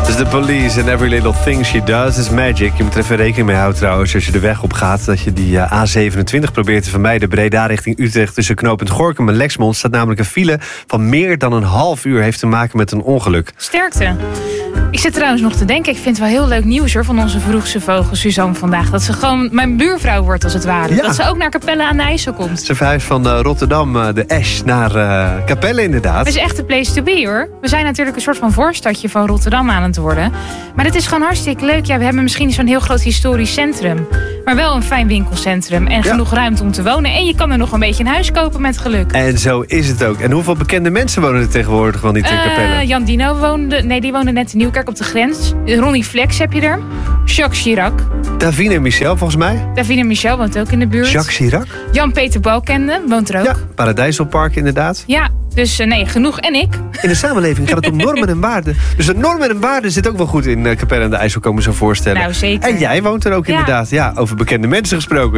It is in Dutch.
The Police and Every Little Thing She Does is Magic. Je moet er even rekening mee houden trouwens als je de weg op gaat, dat je die A27 probeert te vermijden. Breda richting Utrecht tussen knooppunt Gorinchem en Lexmond staat namelijk een file van meer dan een half uur. Heeft te maken met een ongeluk. Sterkte. Ik zit trouwens nog te denken, ik vind het wel heel leuk nieuws hoor, van onze vroegste vogel Suzanne vandaag. Dat ze gewoon mijn buurvrouw wordt als het ware. Ja. Dat ze ook naar Capelle aan de IJssel komt. Ze verhuist van Rotterdam, de Esch, naar Capelle inderdaad. Het is echt de place to be hoor. We zijn natuurlijk een soort van voorstadje van Rotterdam aan het worden. Maar het is gewoon hartstikke leuk. Ja, we hebben misschien niet zo'n heel groot historisch centrum. Maar wel een fijn winkelcentrum. En genoeg ruimte om te wonen. En je kan er nog een beetje een huis kopen met geluk. En zo is het ook. En hoeveel bekende mensen wonen er tegenwoordig wel niet in Capelle? Jan Dino die woonde net in Nieuwkerk op de grens. Ronnie Flex heb je er. Jacques Chirac. Davine en Michel volgens mij. Davine en Michel woont ook in de buurt. Jacques Chirac. Jan-Peter Balkende woont er ook. Ja, Paradijsselpark inderdaad. Ja, dus nee, genoeg. En ik. In de samenleving gaat het om normen en waarden. Dus de normen en waarden zit ook wel goed in Capelle aan de IJssel, kan me zo voorstellen. Nou, zeker. En jij woont er ook inderdaad. Ja, over bekende mensen gesproken.